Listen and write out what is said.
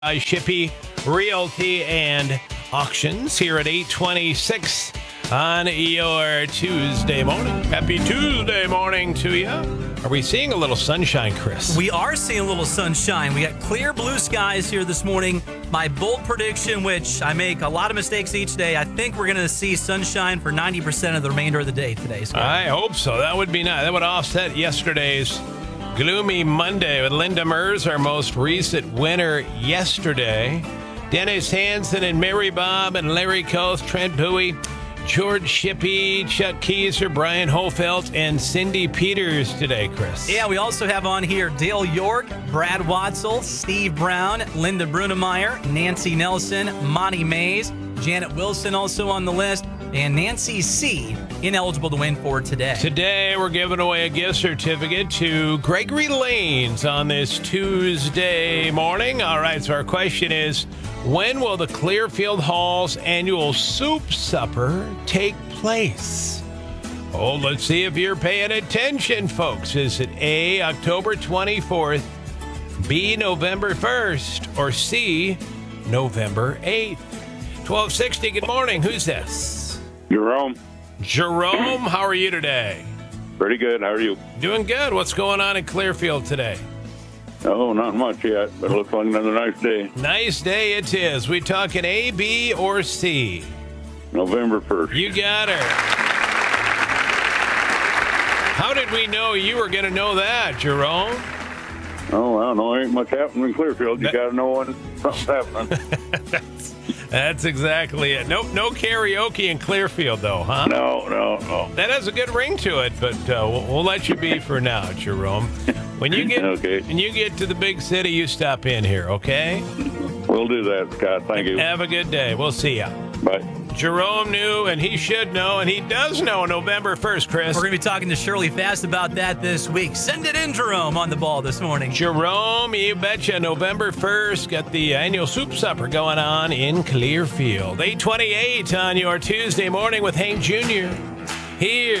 Shippey Realty and Auctions here at 8:26 on your Tuesday morning. Happy Tuesday morning to you. Are we seeing a little sunshine, Chris? We are seeing a little sunshine. We got clear blue skies here this morning. My bold prediction, which I make a lot of mistakes each day, I think we're going to see sunshine for 90% of the remainder of the day today. Scott. I hope so. That would be nice. That would offset yesterday's gloomy Monday with Linda Mers, our most recent winner yesterday. Dennis Hansen and Mary Bob and Larry Koth, Trent Bowie, George Shippey, Chuck Keyser, Brian Hofelt, and Cindy Peters today, Chris. Yeah, we also have on here Dale York, Brad Watzel, Steve Brown, Linda Brunemeyer, Nancy Nelson, Monty Mays, Janet Wilson also on the list, and Nancy C. ineligible to win for today. Today, we're giving away a gift certificate to Gregory Lanes on this Tuesday morning. All right, so our question is, when will the Clearfield Hall's annual soup supper take place? Oh, let's see if you're paying attention, folks. Is it A, October 24th, B, November 1st, or C, November 8th? 1260, good morning. Who's this? Jerome. Jerome, how are you today? Pretty good. How are you? Doing good. What's going on in Clearfield today? Oh, not much yet, but it looks like another nice day. Nice day it is. We talking A, B, or C? November 1st. You got her. How did we know you were going to know that, Jerome? Oh, I don't know. Ain't much happening in Clearfield. You got to know when something's happening. That's exactly it. No karaoke in Clearfield, though, huh? No. That has a good ring to it, but we'll let you be for now, Jerome. When you get when you get to the big city, you stop in here, okay? We'll do that, Scott. Thank you. Have a good day. We'll see ya. Bye. Jerome knew, and he should know, and he does know November 1st, Chris. We're going to be talking to Shirley Fast about that this week. Send it in, Jerome, on the ball this morning. Jerome, you betcha, November 1st, got the annual soup supper going on in Clearfield. 8:28 on your Tuesday morning with Hank Jr. here